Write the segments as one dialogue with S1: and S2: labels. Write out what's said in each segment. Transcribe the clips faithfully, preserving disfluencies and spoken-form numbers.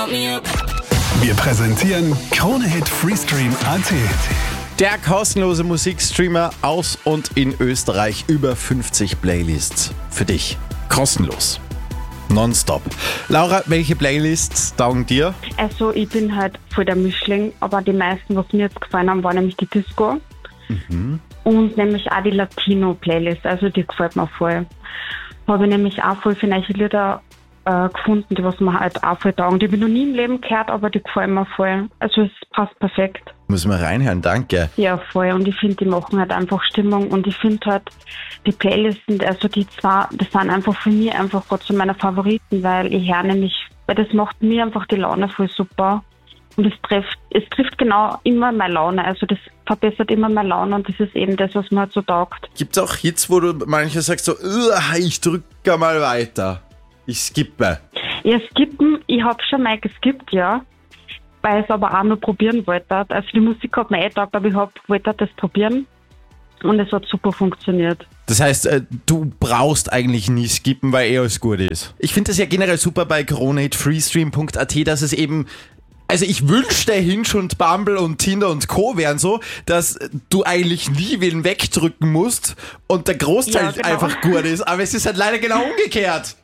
S1: fuck me up.
S2: Wir präsentieren Krone-Hit Freestream Punkt a t.
S3: Der kostenlose Musikstreamer aus und in Österreich. Über fünfzig Playlists für dich. Kostenlos. Nonstop. Laura, welche Playlists taugen dir?
S4: Also ich bin halt voll der Mischling, aber die meisten, was mir jetzt gefallen haben, war nämlich die Disco. Mhm. Und nämlich auch die Latino-Playlist, also die gefällt mir voll. Habe ich nämlich auch voll viele neue Lieder äh, gefunden, die was mir halt auch voll taugen. Die habe ich noch nie im Leben gehört, aber die gefallen mir voll. Also es passt perfekt.
S3: Müssen wir reinhören, danke.
S4: Ja, voll. Und ich finde, die machen halt einfach Stimmung. Und ich finde halt, die Playlisten, also die zwei, das sind einfach für mich einfach gerade so meine Favoriten, weil ich höre nämlich, weil das macht mir einfach die Laune voll super. Und es trifft, es trifft genau immer meine Laune. Also das verbessert immer meine Laune und das ist eben das, was mir halt so taugt.
S3: Gibt es auch Hits, wo du manche sagst so, ich drücke mal weiter, ich skippe?
S4: Ja, skippen, ich habe schon mal geskippt, ja. Weil ich es aber auch nur probieren wollte. Also die Musik hat mir eh getaugt, aber ich hab, wollte das probieren und es hat super funktioniert.
S3: Das heißt, du brauchst eigentlich nie skippen, weil eh alles gut ist. Ich finde das ja generell super bei Krone-Hit Freestream Punkt a t, dass es eben, also ich wünschte, Hinge und Bumble und Tinder und Co. wären so, dass du eigentlich nie wen wegdrücken musst und der Großteil
S4: ja, genau.
S3: einfach gut ist. Aber es ist halt leider genau umgekehrt.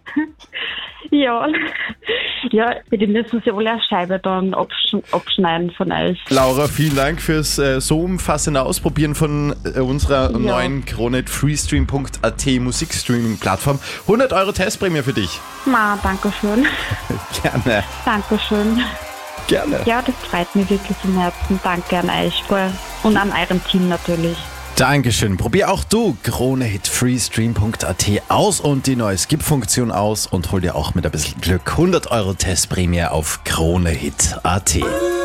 S4: Ja, ja, die müssen sie alle eine Scheibe dann absch- abschneiden von euch.
S3: Laura, vielen Dank fürs äh, so umfassende Ausprobieren von äh, unserer
S4: ja.
S3: neuen Krone-Hit Freestream Punkt a t Musikstreaming-Plattform. hundert Euro Testprämie für dich.
S4: Ma, danke schön.
S3: Gerne.
S4: Dankeschön.
S3: Gerne.
S4: Ja, das freut mich wirklich im Herzen. Danke an euch voll. Und an eurem Team natürlich.
S3: Dankeschön. Probier auch du Krone-Hit Freestream Punkt a t aus und die neue Skip-Funktion aus und hol dir auch mit ein bisschen Glück hundert Euro Testprämie auf Krone-Hit Punkt a t.